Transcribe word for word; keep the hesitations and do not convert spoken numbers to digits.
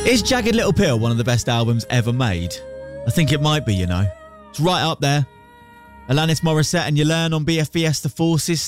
Is Jagged Little Pill one of the best albums ever made? I think it might be, you know. It's right up there. Alanis Morissette and You Learn on B F B S The Forces